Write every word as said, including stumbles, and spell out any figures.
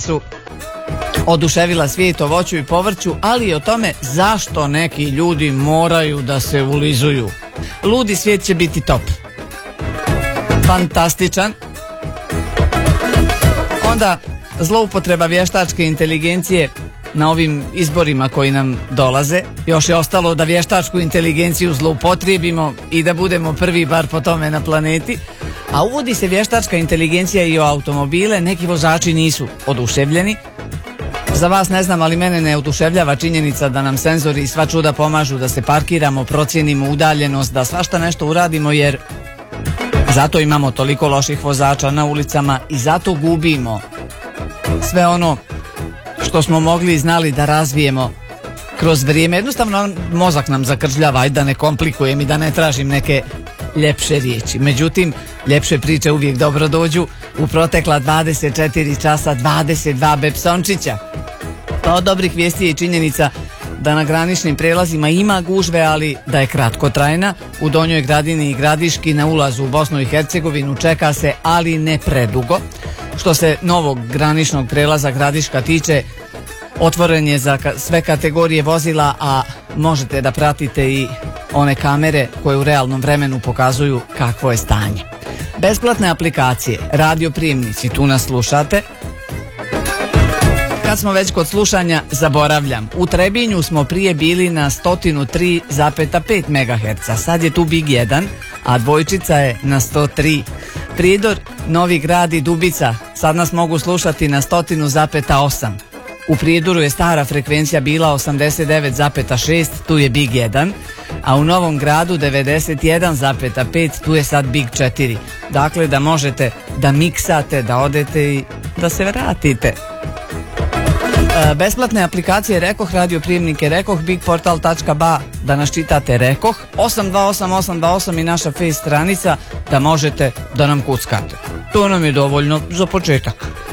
su oduševila svijet o voću i povrću, ali i o tome zašto neki ljudi moraju da se ulizuju. Ludi svijet će biti top. Fantastičan. Onda zloupotreba vještačke inteligencije na ovim izborima koji nam dolaze. Još je ostalo da vještačku inteligenciju zloupotrijebimo i da budemo prvi bar po tome na planeti. A uvodi se vještačka inteligencija i o automobile, neki vozači nisu oduševljeni. Za vas ne znam, ali mene ne oduševljava činjenica da nam senzori i sva čuda pomažu da se parkiramo, procijenimo udaljenost, da svašta nešto uradimo, jer zato imamo toliko loših vozača na ulicama i zato gubimo sve ono što smo mogli i znali da razvijemo kroz vrijeme. Jednostavno mozak nam zakržljava, ajde da ne komplikujem i da ne tražim neke ljepše riječi. Međutim, ljepše priče uvijek dobro dođu. U protekla dvadeset četiri časa dvadeset dva Bepsončića. Pa od dobrih vijesti je činjenica da na graničnim prelazima ima gužve, ali da je kratkotrajna. U Donjoj Gradini i Gradiški na ulazu u Bosnu i Hercegovinu čeka se, ali ne predugo. Što se novog graničnog prelaza Gradiška tiče, otvoren je za sve kategorije vozila, a možete da pratite i one kamere koje u realnom vremenu pokazuju kakvo je stanje. Besplatne aplikacije, radio prijemnici, tu nas slušate. Kad smo već kod slušanja, zaboravljam, u Trebinju smo prije bili na sto tri zarez pet megaherca, sad je tu Big jedan, a dvojčica je na sto tri. Pridor, Novi Grad i Dubica sad nas mogu slušati na sto zarez osam. U Prijedoru je stara frekvencija bila osamdeset devet zarez šest, tu je Big jedan, a u Novom Gradu devedeset jedan zarez pet, tu je sad Big četiri. Dakle, da možete da miksate, da odete i da se vratite. Besplatne aplikacije Rekoh, radio prijemnike Rekoh, bigportal tačka ba, da nas čitate Rekoh, osam dva osam osam dva osam i naša face stranica da možete da nam kuckate. To nam je dovoljno za početak.